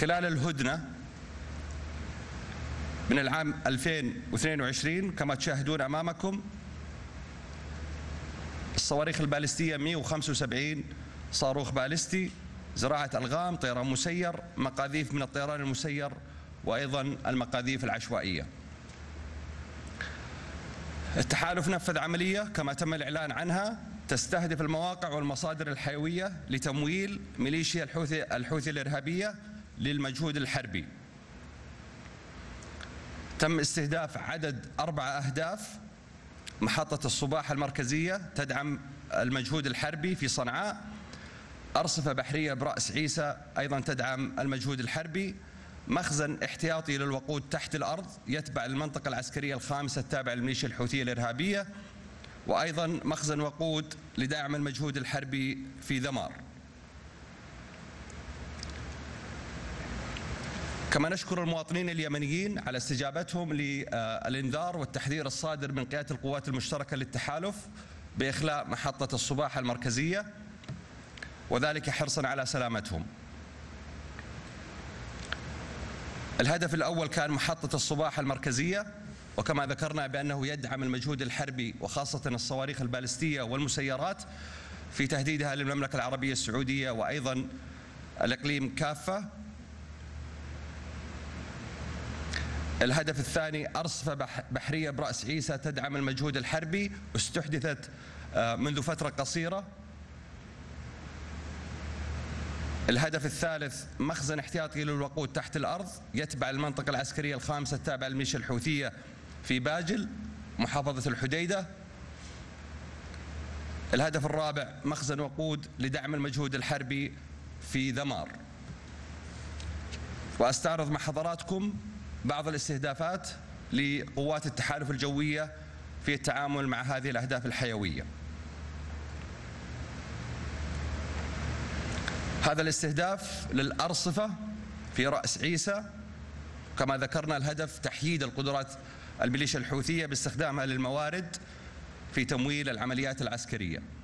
خلال الهدنة من العام 2022 كما تشاهدون أمامكم الصواريخ البالستية 175 صاروخ بالستي، زراعة ألغام، طيران مسير، مقاذيف من الطيران المسير، وأيضا المقاذيف العشوائية. التحالف نفذ عملية كما تم الإعلان عنها تستهدف المواقع والمصادر الحيوية لتمويل ميليشيا الحوثي الإرهابية للمجهود الحربي. تم استهداف عدد 4 أهداف: محطة الصباح المركزية تدعم المجهود الحربي في صنعاء، أرصفة بحرية برأس عيسى أيضا تدعم المجهود الحربي، مخزن احتياطي للوقود تحت الأرض يتبع المنطقة العسكرية الخامسة التابعة للميليشيا الحوثية الإرهابية، وأيضا مخزن وقود لدعم المجهود الحربي في ذمار. كما نشكر المواطنين اليمنيين على استجابتهم للإنذار والتحذير الصادر من قيادة القوات المشتركة للتحالف بإخلاء محطة الصباح المركزية، وذلك حرصا على سلامتهم. الهدف الأول كان محطة الصباح المركزية، وكما ذكرنا بأنه يدعم المجهود الحربي وخاصة الصواريخ البالستية والمسيرات في تهديدها للمملكة العربية السعودية وأيضا الإقليم كافة. الهدف الثاني أرصفة بحرية برأس عيسى تدعم المجهود الحربي، استحدثت منذ فترة قصيرة. الهدف الثالث مخزن احتياطي للوقود تحت الأرض يتبع المنطقة العسكرية الخامسة التابعة للميليشيا الحوثية في باجل محافظة الحديدة. الهدف الرابع مخزن وقود لدعم المجهود الحربي في ذمار. وأستعرض مع حضراتكم بعض الاستهدافات لقوات التحالف الجوية في التعامل مع هذه الأهداف الحيوية. هذا الاستهداف للأرصفة في رأس عيسى، كما ذكرنا الهدف تحييد القدرات الميليشيا الحوثية باستخدامها للموارد في تمويل العمليات العسكرية.